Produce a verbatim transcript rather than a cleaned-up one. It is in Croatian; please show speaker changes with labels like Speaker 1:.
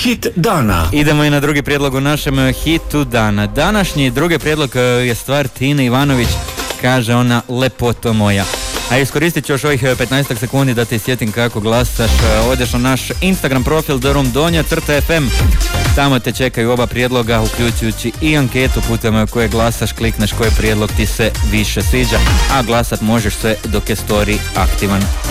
Speaker 1: Hit dana.
Speaker 2: Idemo i na drugi prijedlog u našem hitu dana. Današnji drugi prijedlog je stvar Tine Ivanović, kaže ona Lepoto moja. A iskoristit ću još ovih petnaest sekundi da ti sjetim kako glasaš. Odeš na naš Instagram profil Dorum Donja crta F M. Tamo te čekaju oba prijedloga, uključujući i anketu putem koje glasaš, klikneš koji prijedlog ti se više sviđa, a glasat možeš sve dok je story aktivan.